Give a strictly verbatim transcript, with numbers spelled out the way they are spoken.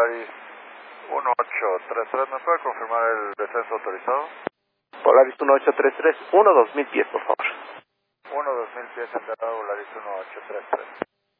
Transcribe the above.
Polaris uno ocho tres tres, ¿me puede confirmar el descenso autorizado? Polaris uno ocho tres tres, uno dos mil pies, por favor. uno dos mil pies, enterado Polaris uno ocho tres tres.